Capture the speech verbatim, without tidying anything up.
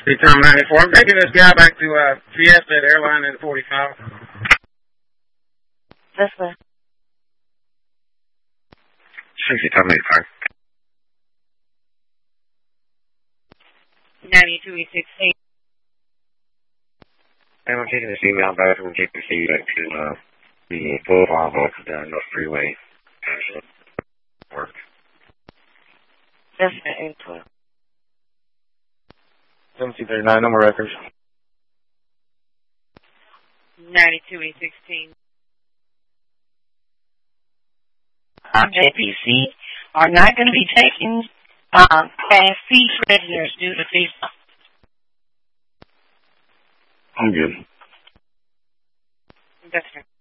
Tom ninety-four. I'm taking this guy back to uh, Fiesta at Airline in forty-five. This way. sixty, Tom ninety-five. ninety-two E sixteen. And I'm taking this email back from J P C back to uh, the Boulevard off the North Freeway. Actually, work. This way, eight twelve. seventeen thirty-nine, number records. ninety-two E sixteen. Um, J P C are not going to be taking um, Class C prisoners due to visa. I'm good. That's right.